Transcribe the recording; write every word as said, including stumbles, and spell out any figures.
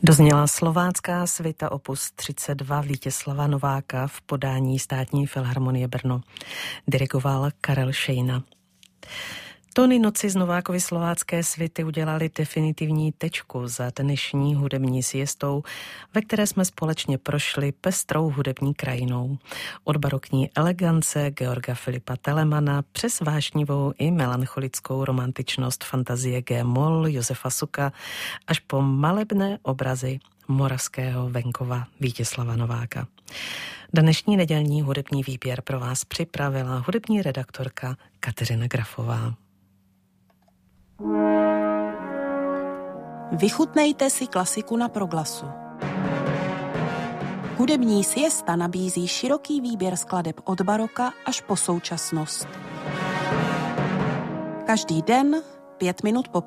Dozněla slovácká svita opus třicet dva Vítězslava Nováka v podání Státní filharmonie Brno. Dirigoval Karel Šejna. Tóny noci z Novákovy slovácké svity udělali definitivní tečku za dnešní hudební siestou, ve které jsme společně prošli pestrou hudební krajinou. Od barokní elegance Georga Filipa Telemana přes vášnivou i melancholickou romantičnost fantazie G-moll Josefa Suka až po malebné obrazy moravského venkova Vítězslava Nováka. Dnešní nedělní hudební výběr pro vás připravila hudební redaktorka Kateřina Grafová. Vychutnejte si klasiku na Proglasu. Hudební siesta nabízí široký výběr skladeb od baroka až po současnost. Každý den pět minut po